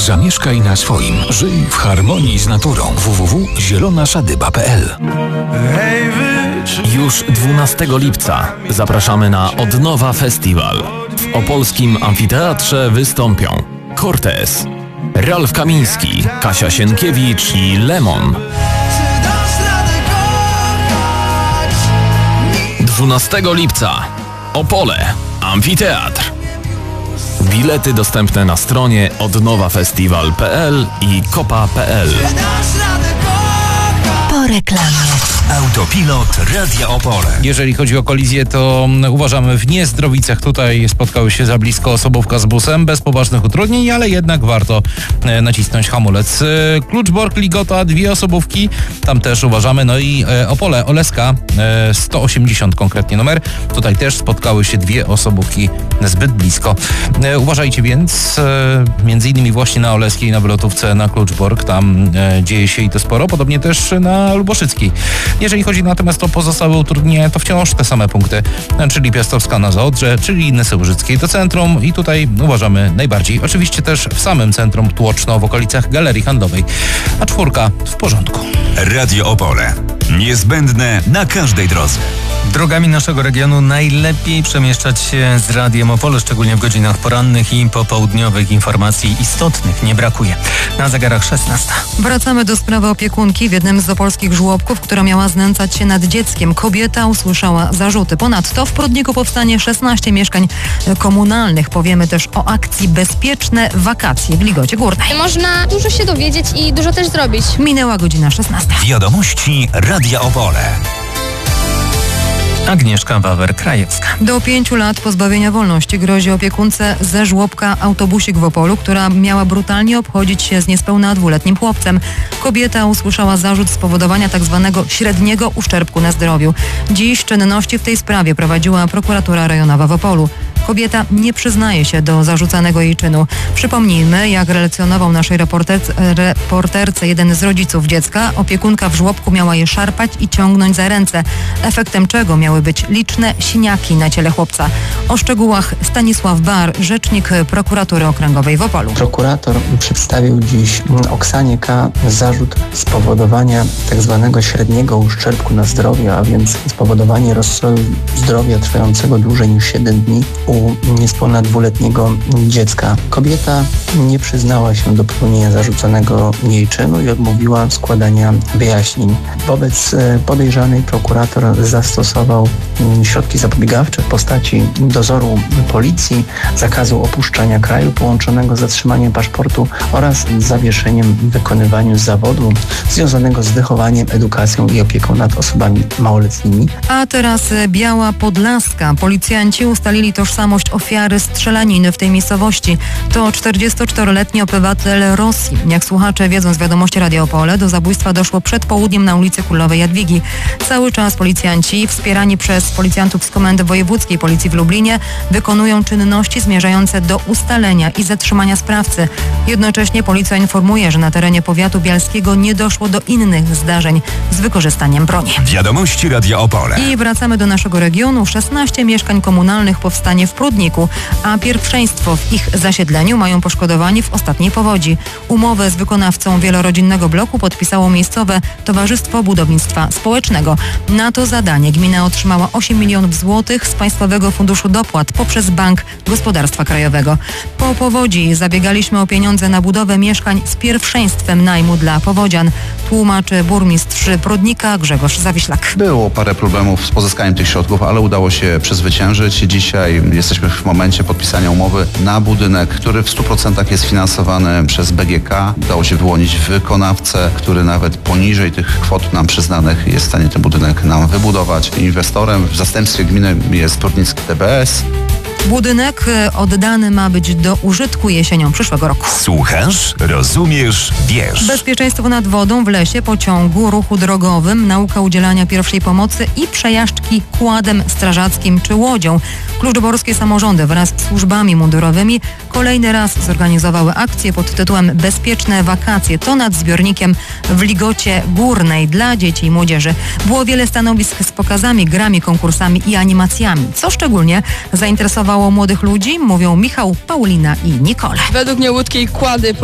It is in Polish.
Zamieszkaj na swoim. Żyj w harmonii z naturą. www.zielonaszadyba.pl. Już 12 lipca zapraszamy na Odnowa Festiwal. W opolskim amfiteatrze wystąpią Cortez, Ralf Kamiński, Kasia Sienkiewicz i Lemon. 12 lipca Opole, amfiteatr. Bilety dostępne na stronie odnowafestiwal.pl i kopa.pl. Po reklamie. Autopilot Radia Opole. Jeżeli chodzi o kolizję, to uważamy w Niezdrowicach. Tutaj spotkały się za blisko osobówka z busem, bez poważnych utrudnień, ale jednak warto nacisnąć hamulec. Kluczbork, Ligota, 2 osobówki, tam też uważamy. No i Opole, Oleska, 180 konkretnie numer. Tutaj też spotkały się 2 osobówki zbyt blisko. Uważajcie więc, między innymi właśnie na Oleskiej, na wylotówce, na Kluczbork. Tam dzieje się i to sporo, podobnie też na Luboszyckiej. Jeżeli chodzi natomiast o pozostałe utrudnienia, to wciąż te same punkty, czyli Piastowska na Zaodrze, czyli Innesy Łużyckiej do centrum i tutaj uważamy najbardziej. Oczywiście też w samym centrum Tłoczno, w okolicach Galerii Handlowej. A 4 w porządku. Radio Opole. Niezbędne na każdej drodze. Drogami naszego regionu najlepiej przemieszczać się z Radiem Opole, szczególnie w godzinach porannych i popołudniowych. Informacji istotnych nie brakuje. Na zegarach 16. Wracamy do sprawy opiekunki. W jednym z opolskich żłobków, która miała znęcać się nad dzieckiem, kobieta usłyszała zarzuty. Ponadto w Prudniku powstanie 16 mieszkań komunalnych. Powiemy też o akcji Bezpieczne Wakacje w Ligocie Górnej. Można dużo się dowiedzieć i dużo też zrobić. Minęła godzina 16. Wiadomości Radia Opole. Agnieszka Wawer-Krajewska. Do 5 lat pozbawienia wolności grozi opiekunce ze żłobka Autobusik w Opolu, która miała brutalnie obchodzić się z niespełna 2-letnim chłopcem. Kobieta usłyszała zarzut spowodowania tzw. średniego uszczerbku na zdrowiu. Dziś czynności w tej sprawie prowadziła prokuratura rejonowa w Opolu. Kobieta nie przyznaje się do zarzucanego jej czynu. Przypomnijmy, jak relacjonował naszej reporterce jeden z rodziców dziecka, opiekunka w żłobku miała je szarpać i ciągnąć za ręce, efektem czego miały być liczne siniaki na ciele chłopca. O szczegółach Stanisław Bar, rzecznik prokuratury okręgowej w Opolu. Prokurator przedstawił dziś Oksanie K. zarzut spowodowania tzw. średniego uszczerbku na zdrowiu, a więc spowodowanie rozstroju zdrowia trwającego dłużej niż 7 dni u niespełna 2-letniego dziecka. Kobieta nie przyznała się do popełnienia zarzucanego jej czynu i odmówiła składania wyjaśnień. Wobec podejrzanej prokurator zastosował środki zapobiegawcze w postaci dozoru policji, zakazu opuszczania kraju połączonego z zatrzymaniem paszportu oraz zawieszeniem w wykonywaniu zawodu związanego z wychowaniem, edukacją i opieką nad osobami małoletnimi. A teraz Biała Podlaska. Policjanci ustalili tożsamość ofiary strzelaniny w tej miejscowości. To 44-letni obywatel Rosji. Jak słuchacze wiedzą z wiadomości Radia Opole, do zabójstwa doszło przed południem na ulicy Królowej Jadwigi. Cały czas policjanci, wspierani przez policjantów z Komendy Wojewódzkiej Policji w Lublinie, wykonują czynności zmierzające do ustalenia i zatrzymania sprawcy. Jednocześnie policja informuje, że na terenie powiatu bialskiego nie doszło do innych zdarzeń z wykorzystaniem broni. Wiadomości Radia Opole. I wracamy do naszego regionu. 16 mieszkań komunalnych powstanie w Prudniku, a pierwszeństwo w ich zasiedleniu mają poszkodowani w ostatniej powodzi. Umowę z wykonawcą wielorodzinnego bloku podpisało miejscowe Towarzystwo Budownictwa Społecznego. Na to zadanie gmina otrzymała 8 milionów złotych z Państwowego Funduszu Dopłat poprzez Bank Gospodarstwa Krajowego. Po powodzi zabiegaliśmy o pieniądze na budowę mieszkań z pierwszeństwem najmu dla powodzian, tłumaczy burmistrz Prudnika Grzegorz Zawiślak. Było parę problemów z pozyskaniem tych środków, ale udało się przezwyciężyć. Dzisiaj jesteśmy w momencie podpisania umowy na budynek, który w 100% jest finansowany przez BGK. Udało się wyłonić wykonawcę, który nawet poniżej tych kwot nam przyznanych jest w stanie ten budynek nam wybudować. Inwestorem w zastępstwie gminy jest Prudnicki TBS. Budynek oddany ma być do użytku jesienią przyszłego roku. Słuchasz, rozumiesz, wiesz. Bezpieczeństwo nad wodą w lesie, pociągu, ruchu drogowym, nauka udzielania pierwszej pomocy i przejażdżki quadem strażackim czy łodzią. Kluczborskie samorządy wraz z służbami mundurowymi kolejny raz zorganizowały akcję pod tytułem Bezpieczne Wakacje. To nad zbiornikiem w Ligocie Górnej dla dzieci i młodzieży. Było wiele stanowisk z pokazami, grami, konkursami i animacjami. Co szczególnie zainteresowało młodych ludzi, mówią Michał, Paulina i Nikole. Według mnie łódki i kłady